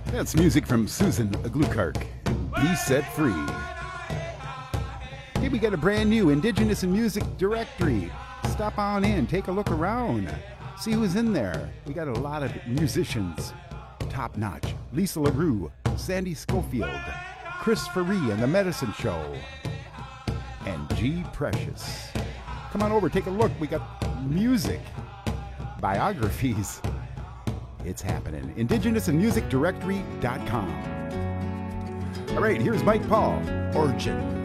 That's music from Susan Glukark. Be Set Free. Hey, we got a brand new Indigenous in Music directory. Stop on in, take a look around, see who's in there. We got a lot of musicians, top notch. Lisa LaRue, Sandy Schofield, Chris Faree and the Medicine Show, and G. Precious. Come on over, take a look. We got music, biographies. It's happening. IndigenousInMusicDirectory.com. All right, here's Mike Paul, Origin.